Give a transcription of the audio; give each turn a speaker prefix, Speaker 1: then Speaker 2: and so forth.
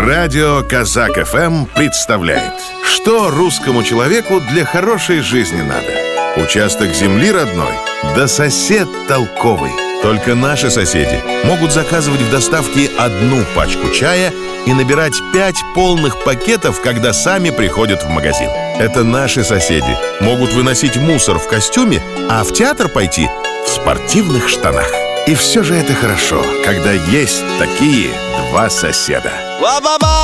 Speaker 1: Радио Казак ФМ представляет, что русскому человеку для хорошей жизни надо. Участок земли родной, да сосед толковый. Только наши соседи могут заказывать в доставке 1 пачку чая и набирать 5 полных пакетов, когда сами приходят в магазин. Это наши соседи могут выносить мусор в костюме, а в театр пойти в спортивных штанах. И все же это хорошо, когда есть такие 2 соседа.